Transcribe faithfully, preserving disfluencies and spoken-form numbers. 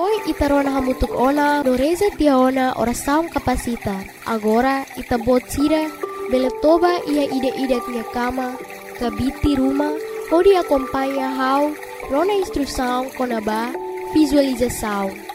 Noi itarona hamutuk ona no reza tiaona ora saung kapasita. Agora itabot sira beletoba ia ide-ide tia kama kabiti rumah pode acompanha how rona instrução konaba visualização.